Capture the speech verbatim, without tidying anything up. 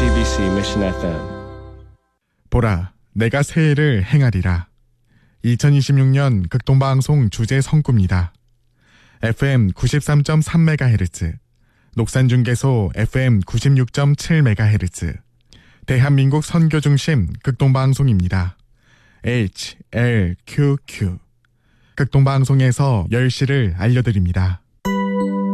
지비씨 Mission 에프엠. 보라, 내가 새해를 행하리라. 이천이십육 년 극동방송 주제 성구입니다. 에프엠 구십삼 점 삼 메가헤르츠, 녹산중계소 에프엠 구십육 점 칠 메가헤르츠, 대한민국 선교중심 극동방송입니다. 에이치 엘 큐 큐. 극동방송에서 열 시를 알려드립니다.